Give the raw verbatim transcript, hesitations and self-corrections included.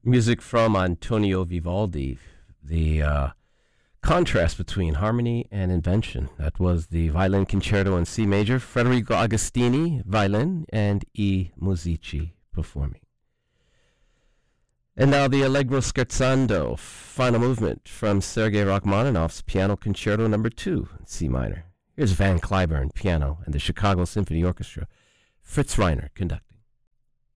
Music from Antonio Vivaldi. The uh, contrast between harmony and invention. That was the Violin Concerto in C major, Federico Agostini, violin, and E. Musici performing. And now the Allegro Scherzando, final movement from Sergei Rachmaninoff's Piano Concerto number two in C minor. Here's Van Cliburn, piano, and the Chicago Symphony Orchestra. Fritz Reiner conducting.